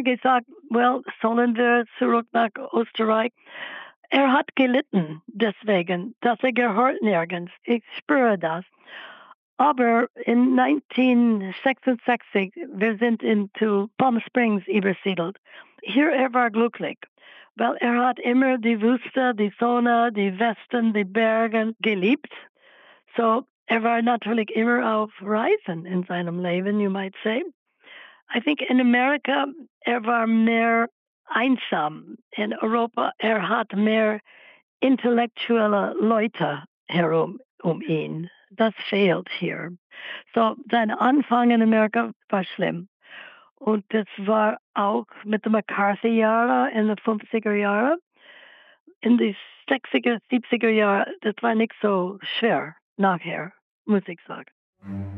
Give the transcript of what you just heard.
gesagt, well, sollen wir zurück nach Österreich? Er hat gelitten deswegen, dass er gehört nirgends. Ich spüre das. Aber in 1966, wir sind into Palm Springs übersiedelt. Hier er war glücklich, weil er hat immer die Wüste, die Sonne, die Westen, die Berge geliebt. So, er war natürlich immer auf Reisen in seinem Leben, you might say. I think in America, er war mehr einsam. In Europa, er hat mehr intellektuelle Leute herum um ihn. Das fehlt hier. So, sein Anfang in Amerika war schlimm. Und das war auch mit den McCarthy-Jahren in den 50er Jahren. In die 60er, 70er Jahre, das war nicht so schwer nachher, muss ich sagen.